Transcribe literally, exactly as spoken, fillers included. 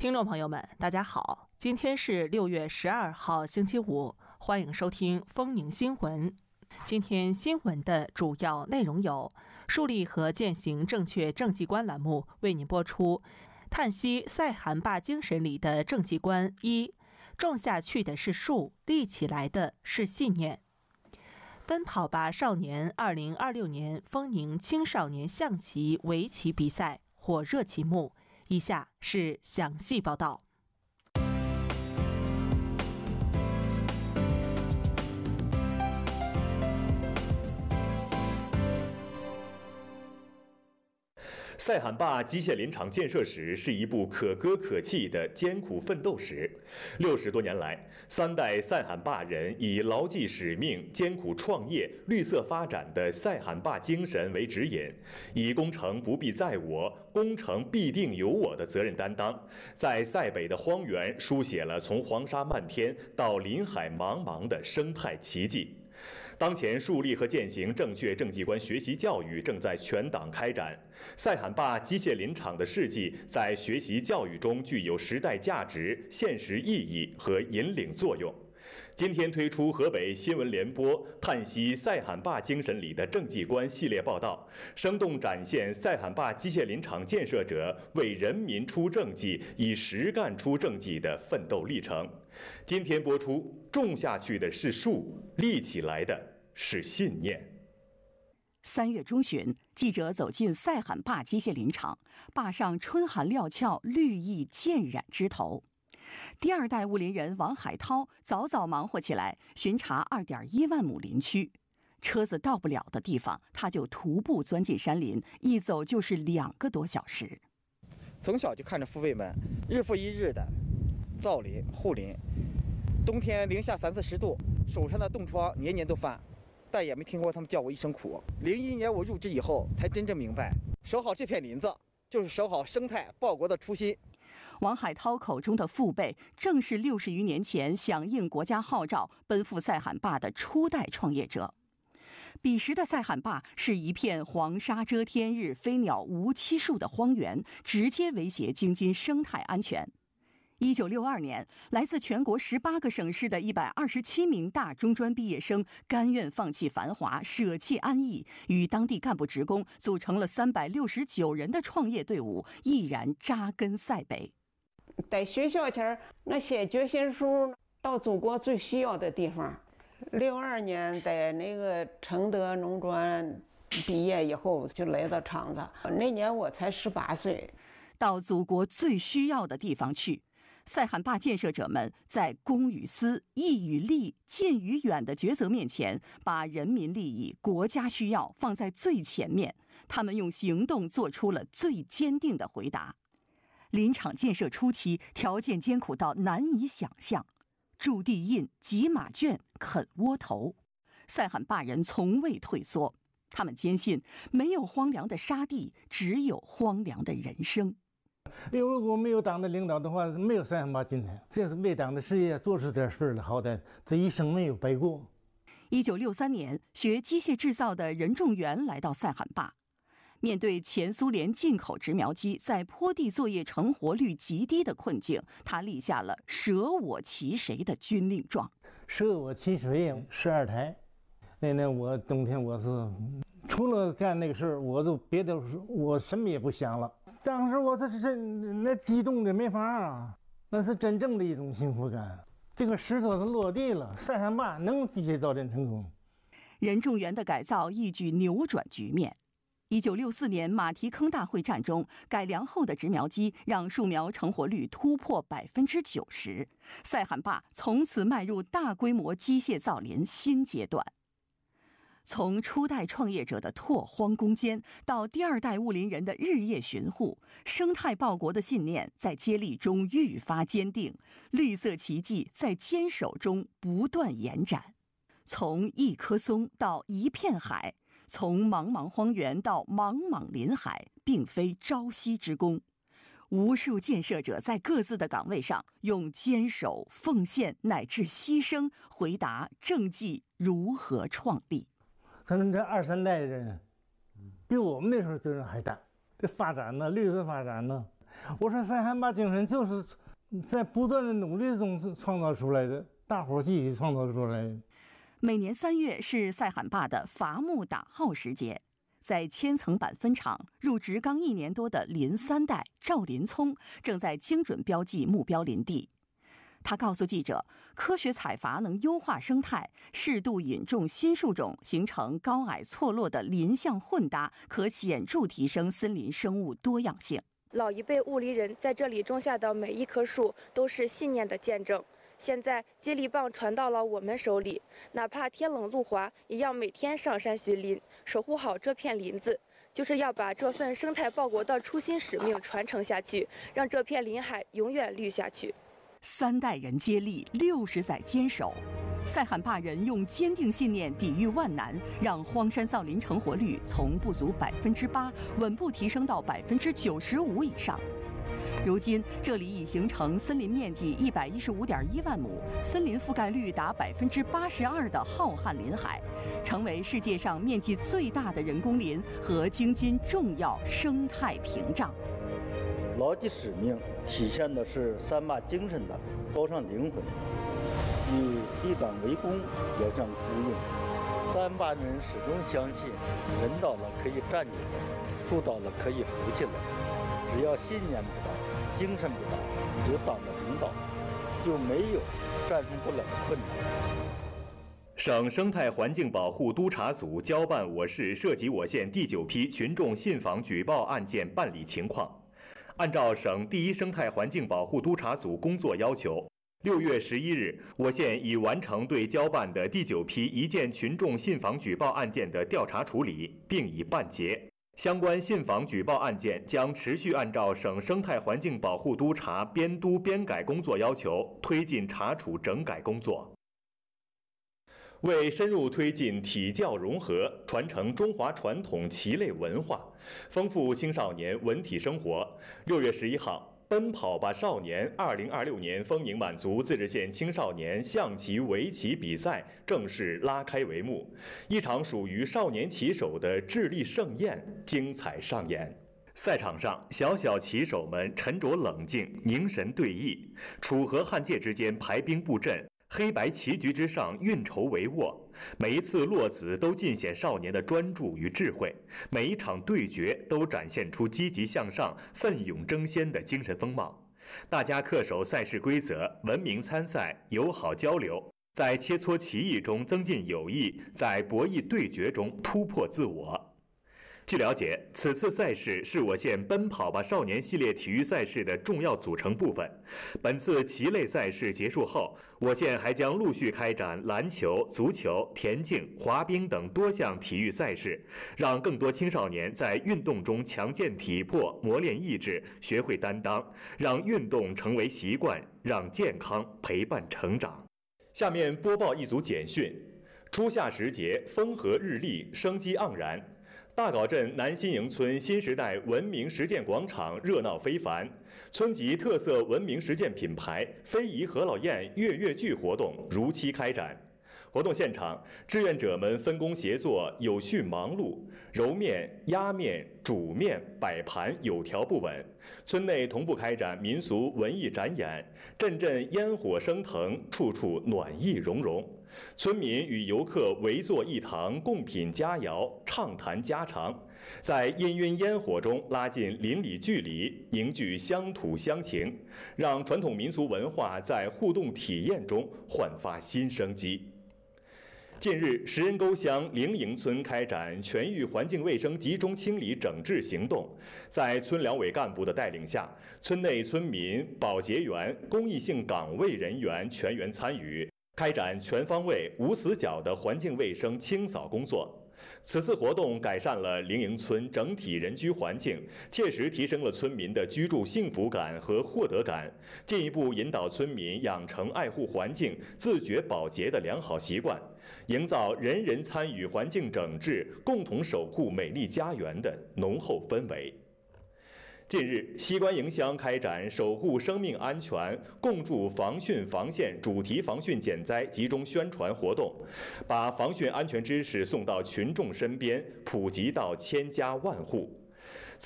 听众朋友们，大家好，今天是六月十二号，星期五，欢迎收听丰宁新闻。今天新闻的主要内容有：树立和践行正确政绩观栏目为您播出。叹息塞罕坝精神里的政绩观一：种下去的是树，立起来的是信念。奔跑吧少年二零二六年丰宁青少年象棋围棋比赛火热启幕。以下是详细报道。 塞罕坝机械林场建设史是一部可歌可泣的艰苦奋斗史。六十多年来，三代塞罕坝人以牢记使命、艰苦创业、绿色发展的塞罕坝精神为指引，以工程不必在我，工程必定有我的责任担当，在塞北的荒原书写了从黄沙漫天到林海茫茫的生态奇迹。当前树立和践行正确政绩观学习教育正在全党开展。塞罕坝机械林场的事迹在学习教育中具有时代价值、现实意义和引领作用。今天推出河北新闻联播叹息塞罕坝精神里的政绩观系列报道，生动展现塞罕坝机械林场建设者为人民出政绩、以实干出政绩的奋斗历程。今天播出，种下去的是树，立起来的是信念。 三月中旬，记者走进塞罕坝机械林场，坝上春寒料峭，绿意渐染枝头。第二代务林人王海涛早早忙活起来，巡查 二点一万亩林区。车子到不了的地方，他就徒步钻进山林，一走就是两个多小时。 从小就看着父辈们日复一日的造林护林，冬天零下三四十度，手上的冻疮年年都犯，但也没听过他们叫我一声苦。零一年我入职以后，才真正明白，守好这片林子，就是守好生态报国的初心。 王海涛口中的父辈，正是六十余年前响应国家号召奔赴塞罕坝的初代创业者。彼时的塞罕坝是一片黄沙遮天日、飞鸟无栖数的荒原，直接威胁京津生态安全。一九六二年，来自全国十八个省市的一百二十七名大中专毕业生，甘愿放弃繁华，舍弃安逸，与当地干部职工组成了三百六十九人的创业队伍，毅然扎根塞北。 在学校前那写决心书，到祖国最需要的地方。六二年在那个承德农专毕业以后，就来到厂子。那年我才十八岁， 到祖国最需要的地方去。塞罕坝建设者们在公与私、义与利、近与远的抉择面前，把人民利益、国家需要放在最前面。他们用行动做出了最坚定的回答。林场建设初期，条件艰苦到难以想象，筑地印、挤马圈、啃窝头。塞罕坝人从未退缩，他们坚信，没有荒凉的沙地，只有荒凉的人生。 如果没有党的领导的话，没有塞罕坝今天。这是为党的事业做出点事儿了，好歹这一生没有白过。 一九六三年，学机械制造的任仲元来到塞罕坝。面对前苏联进口植苗机在坡地作业成活率极低的困境，他立下了舍我其谁的军令状。 舍我其谁，十二台。那年我冬天我是除了干那个事儿，我就别的我什么也不想了。当时我这是真那激动的没法啊，那是真正的一种幸福感。这个石头它落地了，塞罕坝能机械造林成功。 任仲元的改造一举扭转局面。一九六四年马蹄坑大会战中，改良后的植苗机让树苗成活率突破百分之九十，塞罕坝从此迈入大规模机械造林新阶段。从初代创业者的拓荒攻坚，到第二代务林人的日夜巡护，生态报国的信念在接力中愈发坚定，绿色奇迹在坚守中不断延展。从一棵松到一片海，从茫茫荒原到茫茫林海，并非朝夕之功。无数建设者在各自的岗位上，用坚守、奉献乃至牺牲，回答政绩如何创立。 咱们这二三代人，比我们那时候责任还大。这发展呢，绿色发展呢， 我说塞罕坝精神就是在不断的努力中创造出来的，大伙儿积极创造出来的。 每年三月是塞罕坝的伐木打号时节，在千层板分厂入职刚一年多的林三代赵林聪正在精准标记目标林地。他告诉记者，科学采伐能优化生态，适度引种新树种，形成高矮错落的林相混搭，可显著提升森林生物多样性。 老一辈雾林人在这里种下的每一棵树都是信念的见证。现在接力棒传到了我们手里，哪怕天冷路滑，也要每天上山巡林，守护好这片林子，就是要把这份生态报国的初心使命传承下去，让这片林海永远绿下去。 三代人接力，六十载坚守，塞罕坝人用坚定信念抵御万难，让荒山造林成活率从不足百分之八稳步提升到百分之九十五以上。如今，这里已形成森林面积一百一十五点一万亩、森林覆盖率达百分之八十二的浩瀚林海，成为世界上面积最大的人工林和京津重要生态屏障。 牢记使命，体现的是三坝精神的高尚灵魂，与立党为公遥相呼应。三坝人始终相信，人倒了可以站起来，树倒了可以扶起来。只要信念不倒，精神不倒，有党的领导，就没有战胜不了的困难。 省生态环境保护督察组交办我市涉及我县第九批群众信访举报案件办理情况。按照省第一生态环境保护督察组工作要求，六月十一日，我县已完成对交办的第九批一件群众信访举报案件的调查处理，并已办结。相关信访举报案件将持续按照省生态环境保护督察编督编改工作要求，推进查处整改工作。为深入推进体教融合，传承中华传统棋类文化，丰富青少年文体生活，六月十一号，奔跑吧少年二零二六年丰宁满族自治县青少年象棋、围棋比赛正式拉开帷幕，一场属于少年棋手的智力盛宴精彩上演。赛场上，小小棋手们沉着冷静，凝神对弈，楚河汉界之间排兵布阵，黑白棋局之上运筹帷幄，每一次落子都尽显少年的专注与智慧，每一场对决都展现出积极向上、奋勇争先的精神风貌。大家恪守赛事规则，文明参赛，友好交流，在切磋棋艺中增进友谊，在博弈对决中突破自我。据了解，此次赛事是我县奔跑吧少年系列体育赛事的重要组成部分。本次棋类赛事结束后，我县还将陆续开展篮球、足球、田径、滑冰等多项体育赛事，让更多青少年在运动中强健体魄、磨练意志、学会担当，让运动成为习惯，让健康陪伴成长。下面播报一组简讯：初夏时节，风和日丽，生机盎然。大镐镇南新营村新时代文明实践广场热闹非凡，村级特色文明实践品牌非遗何老燕月月剧活动如期开展。活动现场，志愿者们分工协作，有序忙碌，揉面、压面、煮面、摆盘有条不紊。村内同步开展民俗文艺展演，阵阵烟火升腾，处处暖意融融。村民与游客围坐一堂，共品佳肴，畅谈家常，在氤氲烟火中拉近邻里距离，凝聚乡土乡情，让传统民俗文化在互动体验中焕发新生机。近日，石人沟乡灵营村开展全域环境卫生集中清理整治行动，在村两委干部的带领下，村内村民、保洁员、公益性岗位人员全员参与，开展全方位、无死角的环境卫生清扫工作。此次活动改善了灵营村整体人居环境，切实提升了村民的居住幸福感和获得感，进一步引导村民养成爱护环境、自觉保洁的良好习惯，营造人人参与环境整治、共同守护美丽家园的浓厚氛围。近日，西关营乡开展守护生命安全、共筑防汛防线主题防汛减灾集中宣传活动，把防汛安全知识送到群众身边，普及到千家万户。